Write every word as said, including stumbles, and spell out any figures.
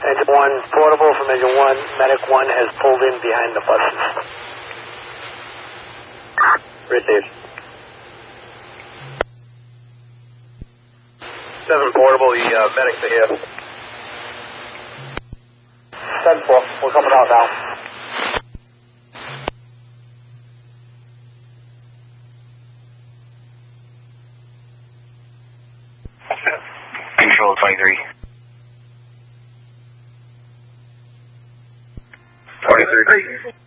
Engine one, portable from Engine one. Medic one has pulled in behind the buses. Received. seven portable, the uh, medics are here. ten four, we're coming out now. Control twenty-three. twenty-three.